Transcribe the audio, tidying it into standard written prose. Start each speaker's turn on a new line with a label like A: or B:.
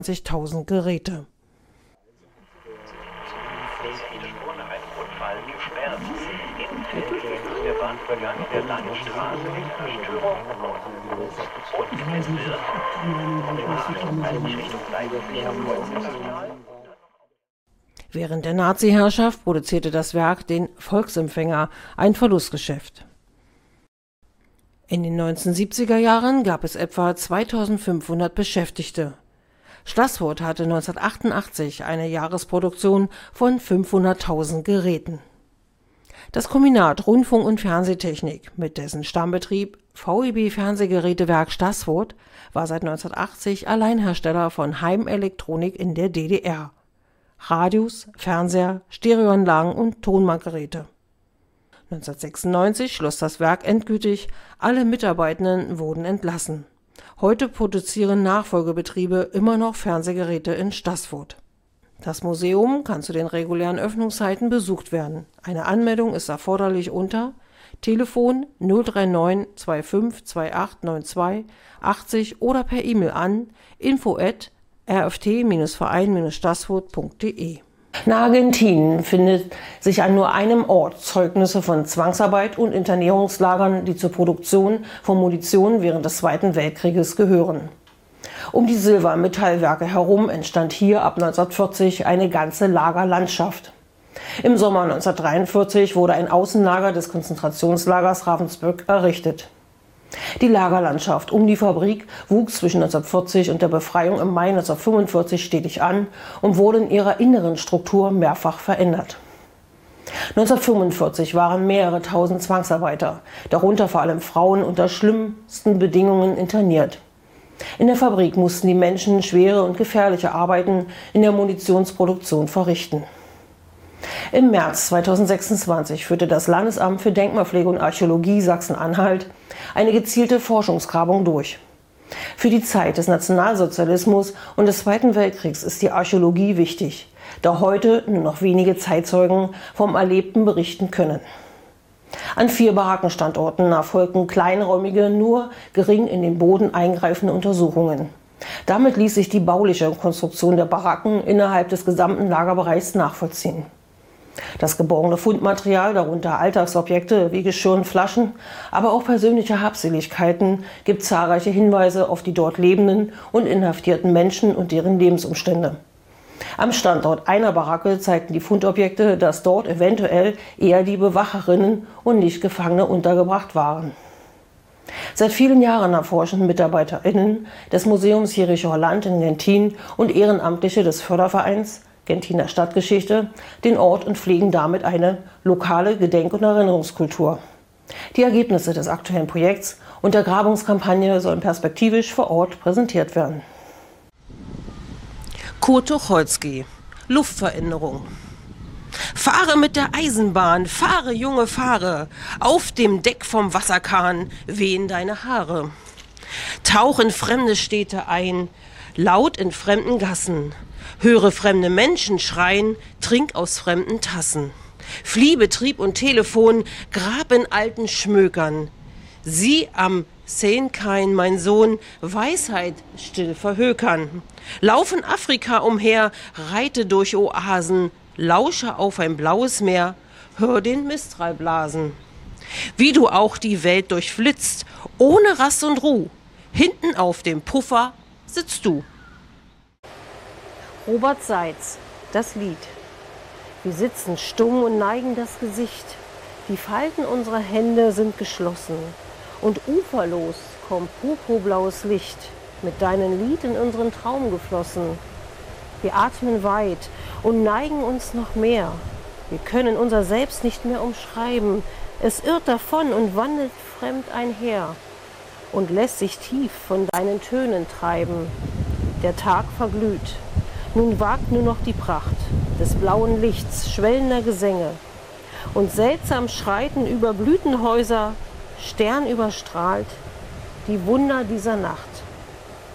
A: 20.000 Geräte.
B: Der Bahnübergang der Langen Straße mit einer Störung
A: Während der Nazi-Herrschaft produzierte das Werk den Volksempfänger, ein Verlustgeschäft. In den 1970er Jahren gab es etwa 2500 Beschäftigte. Staßfurt hatte 1988 eine Jahresproduktion von 500.000 Geräten. Das Kombinat Rundfunk- und Fernsehtechnik mit dessen Stammbetrieb VEB Fernsehgerätewerk Staßfurt war seit 1980 Alleinhersteller von Heimelektronik in der DDR. Radios, Fernseher, Stereoanlagen und Tonbandgeräte. 1996 schloss das Werk endgültig, alle Mitarbeitenden wurden entlassen. Heute produzieren Nachfolgebetriebe immer noch Fernsehgeräte in Staßfurt. Das Museum kann zu den regulären Öffnungszeiten besucht werden. Eine Anmeldung ist erforderlich unter Telefon 039 25 2892 80 oder per E-Mail an info@rft-verein-staßfurt.de. In Argentinien findet sich an nur einem Ort Zeugnisse von Zwangsarbeit und Internierungslagern, die zur Produktion von Munition während des Zweiten Weltkrieges gehören. Um die Silva-Metallwerke herum entstand hier ab 1940 eine ganze Lagerlandschaft. Im Sommer 1943 wurde ein Außenlager des Konzentrationslagers Ravensbrück errichtet. Die Lagerlandschaft um die Fabrik wuchs zwischen 1940 und der Befreiung im Mai 1945 stetig an und wurde in ihrer inneren Struktur mehrfach verändert. 1945 waren mehrere tausend Zwangsarbeiter, darunter vor allem Frauen, unter schlimmsten Bedingungen interniert. In der Fabrik mussten die Menschen schwere und gefährliche Arbeiten in der Munitionsproduktion verrichten. Im März 2026 führte das Landesamt für Denkmalpflege und Archäologie Sachsen-Anhalt eine gezielte Forschungsgrabung durch. Für die Zeit des Nationalsozialismus und des Zweiten Weltkriegs ist die Archäologie wichtig, da heute nur noch wenige Zeitzeugen vom Erlebten berichten können. An 4 Barackenstandorten erfolgten kleinräumige, nur gering in den Boden eingreifende Untersuchungen. Damit ließ sich die bauliche Konstruktion der Baracken innerhalb des gesamten Lagerbereichs nachvollziehen. Das geborgene Fundmaterial, darunter Alltagsobjekte wie Geschirr und Flaschen, aber auch persönliche Habseligkeiten, gibt zahlreiche Hinweise auf die dort lebenden und inhaftierten Menschen und deren Lebensumstände. Am Standort einer Baracke zeigten die Fundobjekte, dass dort eventuell eher die Bewacherinnen und nicht Gefangene untergebracht waren. Seit vielen Jahren erforschen MitarbeiterInnen des Museums Jerichower Land in Genthin und Ehrenamtliche des Fördervereins Gentiner Stadtgeschichte den Ort und pflegen damit eine lokale Gedenk- und Erinnerungskultur. Die Ergebnisse des aktuellen Projekts und der Grabungskampagne sollen perspektivisch vor Ort präsentiert werden. Kurt Tucholsky, Luftveränderung. Fahre mit der Eisenbahn, fahre, Junge, fahre. Auf dem Deck vom Wasserkahn wehen deine Haare. Tauch in fremde Städte ein, laut in fremden Gassen. Höre fremde Menschen schreien, trink aus fremden Tassen. Flieh Betrieb und Telefon, grab in alten Schmökern. Sieh am Sehenkein, mein Sohn, Weisheit still verhökern. Lauf in Afrika umher, reite durch Oasen, lausche auf ein blaues Meer, hör den Mistral blasen. Wie du auch die Welt durchflitzt, ohne Rast und Ruh, hinten auf dem Puffer sitzt du.
C: Robert Seitz, das Lied. Wir sitzen stumm und neigen das Gesicht. Die Falten unserer Hände sind geschlossen. Und uferlos kommt purpurblaues Licht, mit deinem Lied in unseren Traum geflossen. Wir atmen weit und neigen uns noch mehr. Wir können unser Selbst nicht mehr umschreiben. Es irrt davon und wandelt fremd einher und lässt sich tief von deinen Tönen treiben. Der Tag verglüht. Nun wagt nur noch die Pracht des blauen Lichts, schwellender Gesänge. Und seltsam schreiten über Blütenhäuser, sternüberstrahlt, die Wunder dieser Nacht.